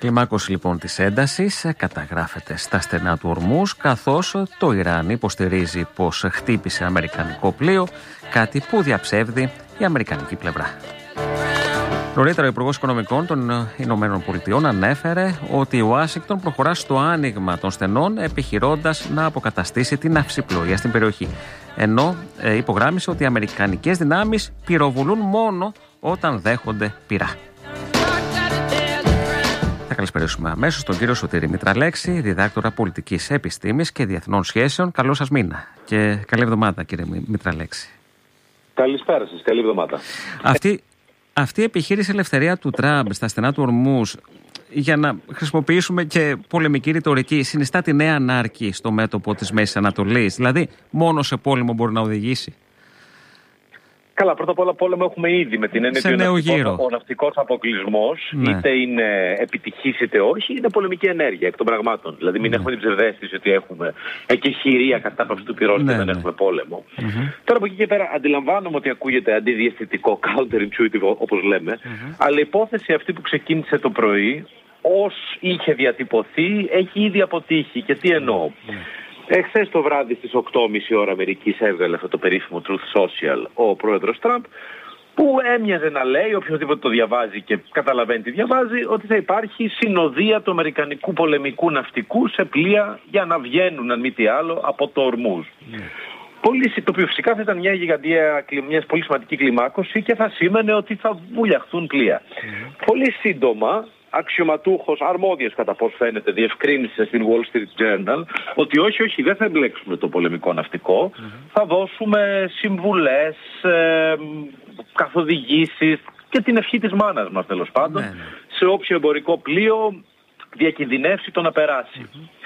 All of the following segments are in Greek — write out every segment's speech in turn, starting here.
Κλιμάκωση λοιπόν της έντασης καταγράφεται στα στενά του Ορμούζ, καθώς το Ιράν υποστηρίζει πως χτύπησε αμερικανικό πλοίο, κάτι που διαψεύδει η αμερικανική πλευρά. Νωρίτερα, ο Υπουργός Οικονομικών των Ηνωμένων Πολιτειών ανέφερε ότι η Ουάσιγκτον προχωρά στο άνοιγμα των στενών, επιχειρώντας να αποκαταστήσει την ναυσιπλοεία στην περιοχή. Ενώ υπογράμμισε ότι οι αμερικανικές δυνάμεις πυροβολούν μόνο όταν δέχονται πυρά. Θα καλησπερίσουμε αμέσως τον κύριο Σωτήρη Μητραλέξη, διδάκτορα πολιτικής επιστήμης και διεθνών σχέσεων. Καλό σας μήνα και καλή εβδομάδα, κύριε Μητραλέξη. Καλησπέρα σας, καλή εβδομάδα. Αυτή η επιχείρηση ελευθερία του Τραμπ στα στενά του Ορμούζ, για να χρησιμοποιήσουμε και πολεμική ρητορική, συνιστά τη νέα ανάρκη στο μέτωπο της Μέσης Ανατολής. Δηλαδή, μόνο σε πόλεμο μπορεί να οδηγήσει. Καλά, πρώτα απ' όλα πόλεμο έχουμε ήδη, με την έννοια ότι ο ναυτικός αποκλεισμός, είτε είναι επιτυχής είτε όχι, είναι πολεμική ενέργεια εκ των πραγμάτων. Δηλαδή, μην έχουμε την ψευδαίσθηση ότι έχουμε εκεχηρία κατάπαυση του πυρός και δεν έχουμε πόλεμο. Τώρα από εκεί και πέρα, αντιλαμβάνομαι ότι ακούγεται αντιδιαισθητικό, counterintuitive όπως λέμε, αλλά η υπόθεση αυτή που ξεκίνησε το πρωί, ως είχε διατυπωθεί, έχει ήδη αποτύχει. Και τι εννοώ. Εχθές το βράδυ στις 8.30 ώρα Αμερικής έβγαλε αυτό το περίφημο Truth Social ο πρόεδρος Τραμπ, που έμοιαζε να λέει, οποιοδήποτε το διαβάζει και καταλαβαίνει τι διαβάζει, ότι θα υπάρχει συνοδεία του αμερικανικού πολεμικού ναυτικού σε πλοία για να βγαίνουν, αν μη τι άλλο, από το Ορμούζ. Το οποίο φυσικά θα ήταν μια πολύ σημαντική κλιμάκωση και θα σήμαινε ότι θα βουλιαχθούν πλοία. Πολύ σύντομα, αξιωματούχος, αρμόδιος κατά πώς φαίνεται, διευκρίνησε στην Wall Street Journal ότι όχι, δεν θα εμπλέξουμε το πολεμικό ναυτικό, θα δώσουμε συμβουλές, καθοδηγήσεις και την ευχή της μάνας μας, τέλος πάντων, σε όποιο εμπορικό πλοίο διακινδυνεύσει το να περάσει.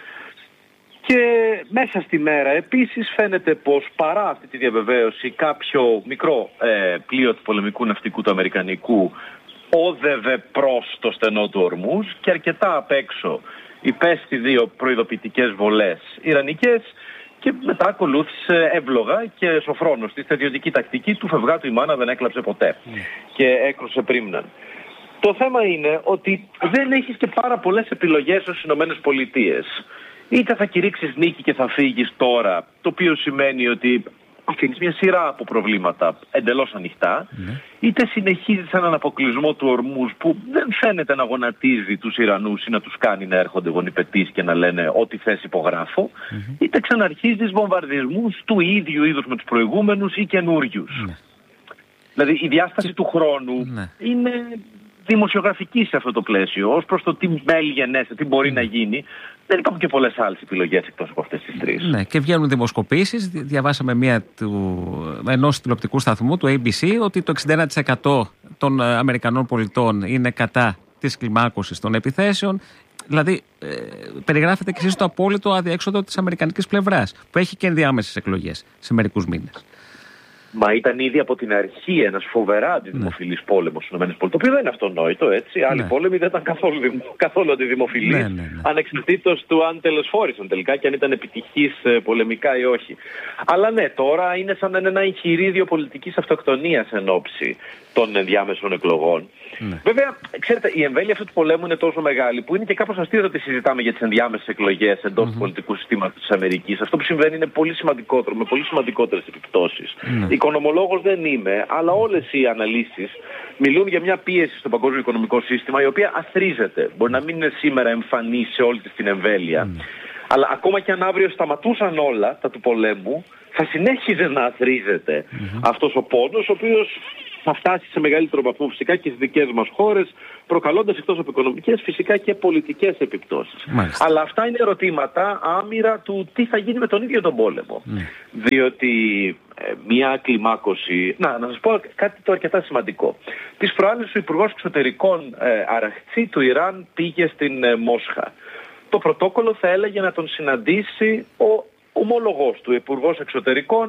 Και μέσα στη μέρα επίσης φαίνεται πως παρά αυτή τη διαβεβαίωση κάποιο μικρό πλοίο του πολεμικού ναυτικού του αμερικανικού όδευε προς το στενό του Ορμούζ και αρκετά απ' έξω υπέστη 2 προειδοποιητικές βολές ιρανικές και μετά ακολούθησε εύλογα και σοφρόνος τη στρατιωτική τακτική του φευγάτου η μάνα δεν έκλαψε ποτέ και έκρουσε πρίμναν. Το θέμα είναι ότι δεν έχεις και πάρα πολλές επιλογές στις Ηνωμένες Πολιτείες. Είτε θα κηρύξεις νίκη και θα φύγεις τώρα, το οποίο σημαίνει ότι αφήνεις μια σειρά από προβλήματα εντελώς ανοιχτά, είτε συνεχίζεις έναν αποκλεισμό του Ορμούζ που δεν φαίνεται να γονατίζει τους Ιρανούς ή να τους κάνει να έρχονται γονιπετείς και να λένε ό,τι θες υπογράφω, είτε ξαναρχίζεις βομβαρδισμούς του ίδιου είδους με τους προηγούμενους ή καινούριους. Δηλαδή η διάσταση του χρόνου είναι δημοσιογραφική σε αυτό το πλαίσιο, ως προς το τι μέλη γενέστε, τι μπορεί να γίνει. Δεν υπάρχουν και πολλές άλλες επιλογές εκτός από αυτές τις 3. Ναι, και βγαίνουν δημοσκοπήσεις. Διαβάσαμε ενός τηλεοπτικού σταθμού, του ABC, ότι το 61% των Αμερικανών πολιτών είναι κατά της κλιμάκωσης των επιθέσεων. Δηλαδή, περιγράφεται και εσείς το απόλυτο αδιέξοδο της αμερικανικής πλευράς, που έχει και ενδιάμεσες εκλογές σε μερικούς μήνες. Μα ήταν ήδη από την αρχή ένας φοβερά αντιδημοφιλής πόλεμος στις ΗΠΑ, το οποίο δεν είναι αυτονόητο, έτσι. Άλλοι πόλεμοι δεν ήταν καθόλου αντιδημοφιλείς, ανεξαρτήτως του αν τελεσφόρησαν τελικά και αν ήταν επιτυχής πολεμικά ή όχι. Αλλά ναι, τώρα είναι σαν ένα εγχειρίδιο πολιτικής αυτοκτονίας εν ώψη των ενδιάμεσων εκλογών. Βέβαια, ξέρετε, η εμβέλεια αυτού του πολέμου είναι τόσο μεγάλη που είναι και κάπως αστείο ότι συζητάμε για τις ενδιάμεσες εκλογές εντός του πολιτικού συστήματος της Αμερικής. Αυτό που συμβαίνει είναι πολύ σημαντικότερο, με πολύ σημαντικότερες επιπτώσεις. Οικονομολόγος δεν είμαι, αλλά όλες οι αναλύσεις μιλούν για μια πίεση στο παγκόσμιο οικονομικό σύστημα η οποία αθρίζεται. Μπορεί να μην είναι σήμερα εμφανή σε όλη της την εμβέλεια, αλλά ακόμα και αν αύριο σταματούσαν όλα τα του πολέμου, θα συνέχιζε να αθρίζεται αυτός ο πόνος, ο οποίος θα φτάσει σε μεγαλύτερο βαθμό φυσικά και στις δικές μας χώρες, προκαλώντας εκτός από οικονομικές φυσικά και πολιτικές επιπτώσεις. Αλλά αυτά είναι ερωτήματα άμυρα του τι θα γίνει με τον ίδιο τον πόλεμο. Διότι μια κλιμάκωση... Να σας πω κάτι το αρκετά σημαντικό. Τις προάλλες ο Υπουργός Εξωτερικών Αραχτσί του Ιράν πήγε στην Μόσχα. Το πρωτόκολλο θα έλεγε να τον συναντήσει ο ομόλογος του, Υπουργός Εξωτερικών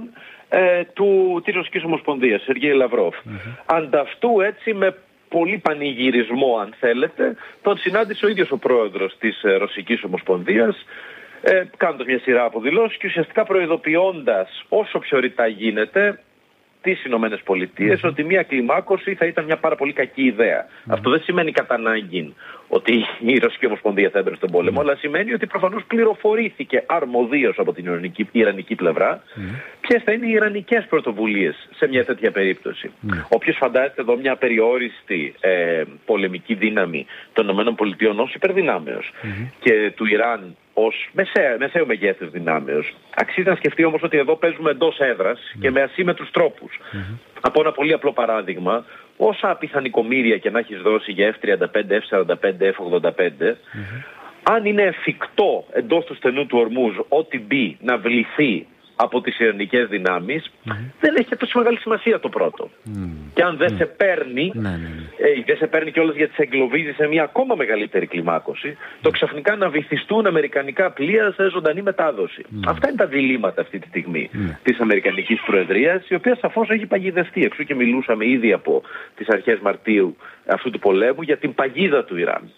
της Ρωσικής Ομοσπονδίας, Σεργέη Λαυρόφ. Ανταυτού έτσι με πολύ πανηγυρισμό, αν θέλετε, τον συνάντησε ο ίδιος ο πρόεδρος της Ρωσικής Ομοσπονδίας, κάνοντας μια σειρά από δηλώσεις και ουσιαστικά προειδοποιώντας όσο πιο ρητά γίνεται τις Ηνωμένες Πολιτείες ότι μια κλιμάκωση θα ήταν μια πάρα πολύ κακή ιδέα. Αυτό δεν σημαίνει κατά ανάγκη ότι η Ρωσική Ομοσπονδία θα έμπαινε στον πόλεμο, αλλά σημαίνει ότι προφανώς πληροφορήθηκε αρμοδίως από την Ιρανική πλευρά ποιες θα είναι οι ιρανικές πρωτοβουλίες σε μια τέτοια περίπτωση. Όποιος φαντάζεται εδώ μια περιόριστη πολεμική δύναμη των ΗΠΑ ως υπερδυνάμεως και του Ιράν ως μεσαίου μεγέθους δυνάμεως, αξίζει να σκεφτεί όμως ότι εδώ παίζουμε εντός έδρας και με ασύμμετρους τρόπους. Από ένα πολύ απλό παράδειγμα, όσα πιθανικομήρια και να έχεις δώσει για F-35, F-45, F-85, αν είναι εφικτό εντός του στενού του Ορμούζ ό,τι μπει να βληθεί από τις ιρανικές δυνάμεις, δεν έχει τόσο μεγάλη σημασία το πρώτο. Και αν δεν σε παίρνει, δεν σε παίρνει κιόλας γιατί σε εγκλωβίζει σε μια ακόμα μεγαλύτερη κλιμάκωση, το ξαφνικά να βυθιστούν αμερικανικά πλοία σε ζωντανή μετάδοση. Αυτά είναι τα διλήμματα αυτή τη στιγμή της Αμερικανικής Προεδρίας, η οποία σαφώς έχει παγιδευτεί. Εξού και μιλούσαμε ήδη από τις αρχές Μαρτίου αυτού του πολέμου για την παγίδα του Ιράν.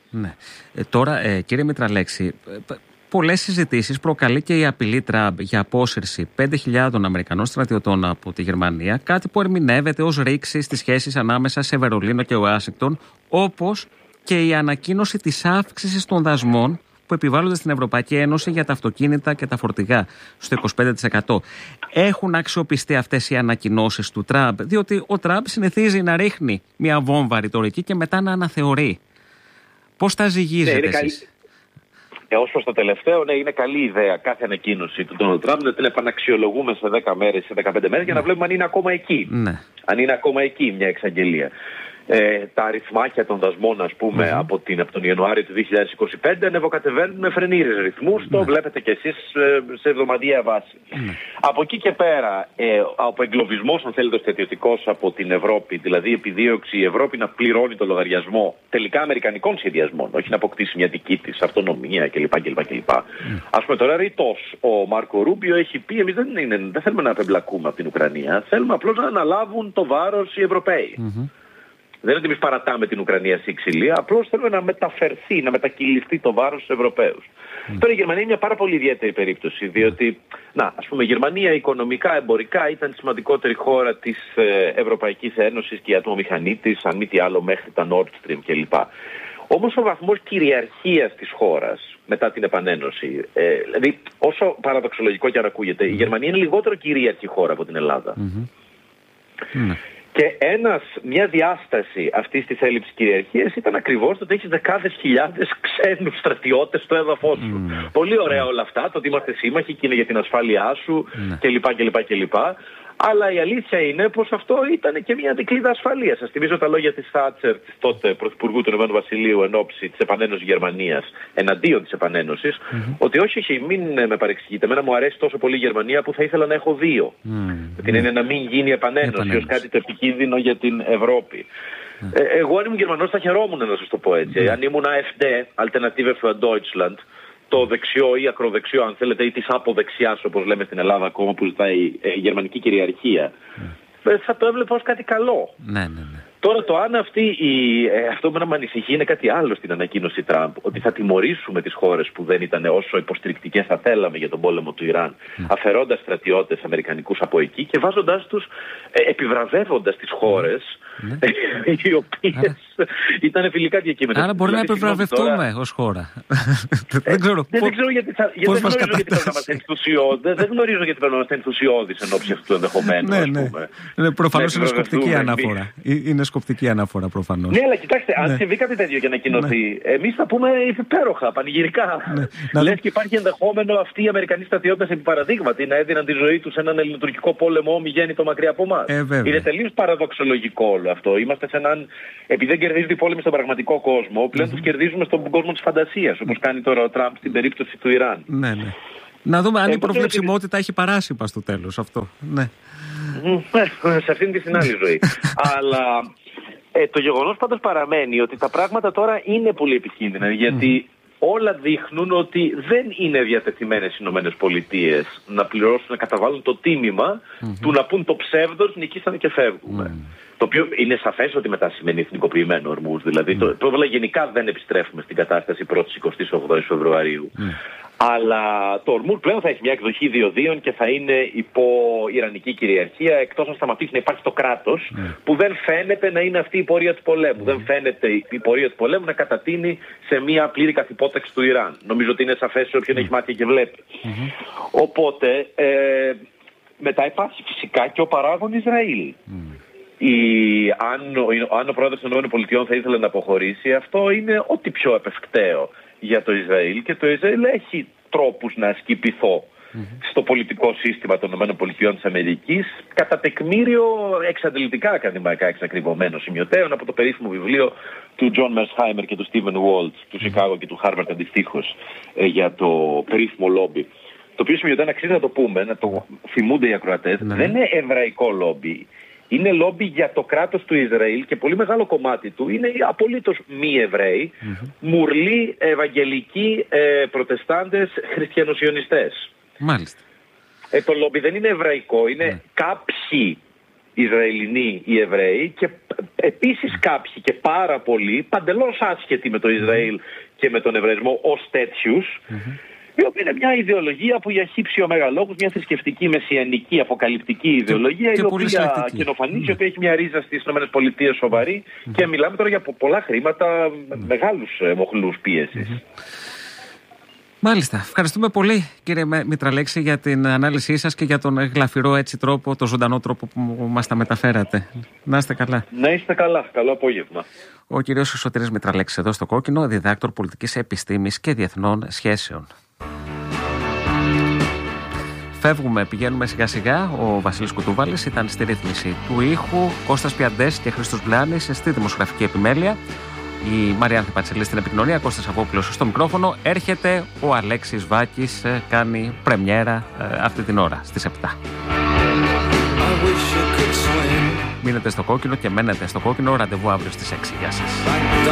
Τώρα, κύριε Μητραλέξη, πολλές συζητήσεις προκαλεί και η απειλή Τραμπ για απόσυρση 5.000 Αμερικανών στρατιωτών από τη Γερμανία, κάτι που ερμηνεύεται ως ρήξη στις σχέσεις ανάμεσα σε Βερολίνο και Ουάσιγκτον, όπως και η ανακοίνωση της αύξησης των δασμών που επιβάλλονται στην Ευρωπαϊκή Ένωση για τα αυτοκίνητα και τα φορτηγά στο 25%. Έχουν αξιοπιστεί αυτές οι ανακοινώσεις του Τραμπ, διότι ο Τραμπ συνηθίζει να ρίχνει μια βόμβα ρητορική και μετά να αναθεωρεί. Πώς τα ζυγίζετε εσείς? Ως προς το τελευταίο, είναι καλή ιδέα κάθε ανακοίνωση του Ντόναλντ Τραμπ να την επαναξιολογούμε σε 10 μέρες, σε 15 μέρες για να βλέπουμε αν είναι ακόμα εκεί. Αν είναι ακόμα εκεί μια εξαγγελία. Τα αριθμάκια των δασμών, ας πούμε, από τον Ιανουάριο του 2025 ανεβοκατεβαίνουν με φρενήρες ρυθμούς. Το βλέπετε κι εσείς σε εβδομαδιαία βάση. Από εκεί και πέρα, από εγκλωβισμός, αν θέλετε, στρατιωτικός από την Ευρώπη, δηλαδή επιδίωξη η Ευρώπη να πληρώνει το λογαριασμό τελικά αμερικανικών σχεδιασμών, όχι να αποκτήσει μια δική της αυτονομία κλπ. Ας πούμε τώρα ρητός, ο Μάρκο Ρούμπιο έχει πει: εμείς δεν θέλουμε να απεμπλακούμε από την Ουκρανία, θέλουμε απλώς να αναλάβουν το βάρος οι Ευρωπαίοι. Δεν είναι ότι εμείς παρατάμε την Ουκρανία σε ξυλία, απλώς θέλουμε να μεταφερθεί, να μετακυλιστεί το βάρος στους Ευρωπαίους. Τώρα η Γερμανία είναι μια πάρα πολύ ιδιαίτερη περίπτωση, διότι, ας πούμε, η Γερμανία οικονομικά, εμπορικά ήταν η σημαντικότερη χώρα της Ευρωπαϊκής Ένωσης και η ατμομηχανή της, αν μη τι άλλο, μέχρι τα Nord Stream κλπ. Όμως ο βαθμός κυριαρχίας της χώρας μετά την επανένωση, δηλαδή όσο παραδοξολογικό και αν ακούγεται, η Γερμανία είναι λιγότερο κυρίαρχη χώρα από την Ελλάδα. Και μια διάσταση αυτής της έλλειψης κυριαρχίας ήταν ακριβώς το ότι έχεις δεκάδες χιλιάδες ξένους στρατιώτες στο έδαφος σου. Πολύ ωραία όλα αυτά, το ότι είμαστε σύμμαχοι και είναι για την ασφάλειά σου κλπ. Αλλά η αλήθεια είναι πως αυτό ήταν και μια δικλείδα ασφαλείας. Σας θυμίζω τα λόγια της Θάτσερ, της τότε Πρωθυπουργού του Ηνωμένου Βασιλείου, εν ώψη της επανένωσης Γερμανίας, εναντίον της επανένωσης, ότι όχι, μην με παρεξηγείτε. Εμένα μου αρέσει τόσο πολύ η Γερμανία που θα ήθελα να έχω δύο. Την είναι να μην γίνει επανένωση ως κάτι το επικίνδυνο για την Ευρώπη. Εγώ αν ήμουν Γερμανός θα χαιρόμουν, να σας το πω έτσι. Αν ήμουν AfD, Alternative für Deutschland, το δεξιό ή ακροδεξιό, αν θέλετε, ή της αποδεξιάς, όπως λέμε στην Ελλάδα ακόμα, που ζητάει η γερμανική κυριαρχία, θα το έβλεπα ως κάτι καλό. Τώρα το αν αυτό που με ανησυχεί είναι κάτι άλλο στην ανακοίνωση Τραμπ, ότι θα τιμωρήσουμε τις χώρες που δεν ήταν όσο υποστηρικτικές θα θέλαμε για τον πόλεμο του Ιράν, αφαιρώντας στρατιώτες αμερικανικούς από εκεί και βάζοντάς τους, επιβραβεύοντας τις χώρες οι οποίες ήταν φιλικά διακείμενες. Άρα μπορεί να επιβραβευτούμε ως χώρα. Δεν ξέρω πώς μας κατατάσσει. Δεν γνωρίζω γιατί πρέπει να είμαστε ενθουσιώδεις εν ώψη αυτού του ενδεχομένου. Προφανώς είναι σκοπτική αναφορά. Είναι σκοπτική αναφορά προφανώς. Ναι, αλλά κοιτάξτε, αν συμβεί κάτι τέτοιο και ανακοινωθεί, εμείς θα πούμε υπέροχα, πανηγυρικά. Λες και υπάρχει ενδεχόμενο αυτοί οι Αμερικανοί στρατιώτες, επί παραδείγματι, να έδιναν τη ζωή τους σε έναν ελληνοτουρκικό πόλεμο ομιγέννητο μακριά από εμάς. Είναι τελείως παραδοξολογικό όλο αυτό. Είμαστε σε έναν. Επειδή δεν κερδίζουν οι πόλεμοι στον πραγματικό κόσμο, πλέον τους κερδίζουμε στον κόσμο της φαντασίας, όπως κάνει τώρα ο Τραμπ στην περίπτωση του Ιράν. Να δούμε αν η προβλεψιμότητα έχει παράσιπα στο τέλος αυτό. Σε αυτήν την άλλη ζωή. Αλλά το γεγονός πάντως παραμένει ότι τα πράγματα τώρα είναι πολύ επικίνδυνα, γιατί όλα δείχνουν ότι δεν είναι διατεθειμένες οι Ηνωμένες Πολιτείες να πληρώσουν, να καταβάλουν το τίμημα του να πούν το ψεύδος, νικήσαμε και φεύγουμε. Το οποίο είναι σαφές ότι μετά σημαίνει εθνικοποιημένο Ορμούζ. Δηλαδή, γενικά δεν επιστρέφουμε στην κατάσταση 1η 28 Φεβρουαρίου. Αλλά το Ορμούζ πλέον θα έχει μια εκδοχή διοδίων και θα είναι υπό Ιρανική κυριαρχία, εκτός αν σταματήσει να υπάρχει το κράτος, που δεν φαίνεται να είναι αυτή η πορεία του πολέμου. Δεν φαίνεται η πορεία του πολέμου να κατατείνει σε μια πλήρη καθυπόταξη του Ιράν. Νομίζω ότι είναι σαφές σε όποιον έχει μάτια και βλέπει. Οπότε, μετά υπάρχει φυσικά και ο παράγων Ισραήλ. Αν ο πρόεδρος των ΗΠΑ θα ήθελε να αποχωρήσει, αυτό είναι ό,τι πιο επευκταίο για το Ισραήλ, και το Ισραήλ έχει τρόπους να ασκεί πειθό στο πολιτικό σύστημα των ΗΠΑ, κατά τεκμήριο εξαντλητικά ακαδημαϊκά εξακριβωμένο σημειωτέων από το περίφημο βιβλίο του Τζον Μερσχάιμερ και του Στίβεν Βόλτ, του Σικάγο και του Χάρβαρντ αντιστοίχως, για το περίφημο λόμπι. Το οποίο σημειωτέων αξίζει να το πούμε, να το θυμούνται οι ακροατές, δεν είναι εβραϊκό λόμπι. Είναι λόμπι για το κράτος του Ισραήλ και πολύ μεγάλο κομμάτι του είναι απολύτως μη Εβραίοι, μουρλοί, Ευαγγελικοί, Προτεστάντες, Χριστιανοσιωνιστές. Μάλιστα. Το λόμπι δεν είναι εβραϊκό, είναι κάποιοι Ισραηλινοί οι Εβραίοι και επίσης κάποιοι και πάρα πολλοί παντελώς άσχετοι με το Ισραήλ και με τον Εβραϊσμό ως τέτοιους, η οποία είναι μια ιδεολογία που για χύψιο μεγαλόγους, μια θρησκευτική, μεσιανική, αποκαλυπτική ιδεολογία, η οποία καινοφανής, η οποία έχει μια ρίζα στις ΗΠΑ σοβαρή, και μιλάμε τώρα για πολλά χρήματα, μεγάλους μοχλούς πίεσης. Μάλιστα. Ευχαριστούμε πολύ, κύριε Μητραλέξη, για την ανάλυση σας και για τον γλαφυρό έτσι τρόπο, το ζωντανό τρόπο που μας τα μεταφέρατε. Να είστε καλά. Να είστε καλά. Καλό απόγευμα. Ο κύριος Σωτήρης Μητραλέξης εδώ στο Κόκκινο, διδάκτορ πολιτικής επιστήμης και διεθνών σχέσεων. Φεύγουμε, πηγαίνουμε σιγά σιγά. Ο Βασίλης Κουτούβαλης ήταν στη ρύθμιση του ήχου, Κώστας Πιαντές και Χρήστος Βλάνης στη δημοσιογραφική επιμέλεια, η Μαριάνθη Πατσελή στην επικοινωνία, Κώστας Αβόπουλος στο μικρόφωνο. Έρχεται ο Αλέξης Βάκης, κάνει πρεμιέρα αυτή την ώρα στις 7. Μείνετε στο Κόκκινο και μένετε στο Κόκκινο. Ραντεβού αύριο στις 6. Γεια σας.